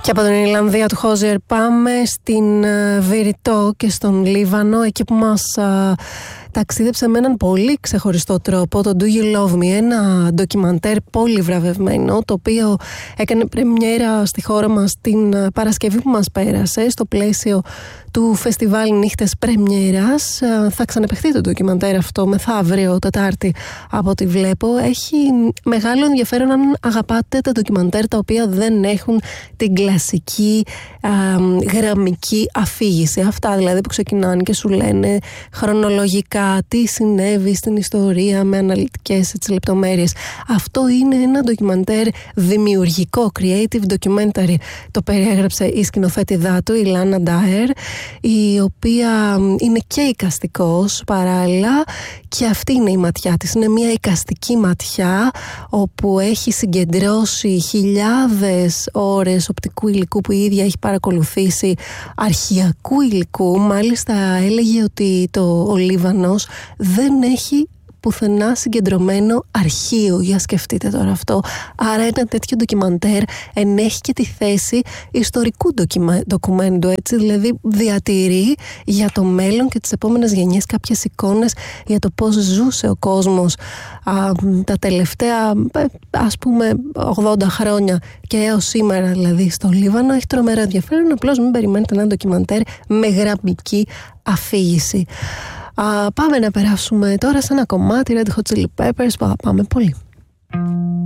Και από την Ιρλανδία του Χόζιερ πάμε στην Βηρητό και στον Λίβανο, εκεί που μας ταξίδεψε με έναν πολύ ξεχωριστό τρόπο το Do You Love Me, ένα ντοκιμαντέρ πολύ βραβευμένο, το οποίο έκανε πρεμιέρα στη χώρα μας την Παρασκευή που μας πέρασε, στο πλαίσιο του φεστιβάλ Νύχτες Πρεμιέρας. Θα ξαναπαιχθεί το ντοκιμαντέρ αυτό μεθαύριο Τετάρτη από ό,τι βλέπω. Έχει μεγάλο ενδιαφέρον αν αγαπάτε τα ντοκιμαντέρ τα οποία δεν έχουν την κλασική γραμμική αφήγηση. Αυτά δηλαδή που ξεκινάνε και σου λένε χρονολογικά τι συνέβη στην ιστορία με αναλυτικές λεπτομέρειες. Αυτό είναι ένα ντοκιμαντέρ δημιουργικό, creative documentary. Το περιέγραψε η σκηνοθέτηδά του, η Λάνα Ντάερ, η οποία είναι και εικαστικός παράλληλα, και αυτή είναι η ματιά της. Είναι μια εικαστική ματιά όπου έχει συγκεντρώσει χιλιάδες ώρες οπτικού υλικού που η ίδια έχει παρακολουθήσει, αρχαιακού υλικού. Μάλιστα έλεγε ότι ο Λίβανος δεν έχει πουθενά συγκεντρωμένο αρχείο. Για σκεφτείτε τώρα αυτό. Άρα ένα τέτοιο ντοκιμαντέρ ενέχει και τη θέση ιστορικού ντοκουμέντου, έτσι, δηλαδή διατηρεί για το μέλλον και τις επόμενες γενιές κάποιες εικόνες για το πώς ζούσε ο κόσμος τα τελευταία ας πούμε 80 χρόνια και έως σήμερα, δηλαδή στο Λίβανο. Έχει τρομερό ενδιαφέρον, απλώς μην περιμένετε ένα ντοκιμαντέρ με γραμμική αφήγηση. Πάμε να περάσουμε τώρα σε ένα κομμάτι Red Hot Chili Peppers που αγαπάμε πολύ.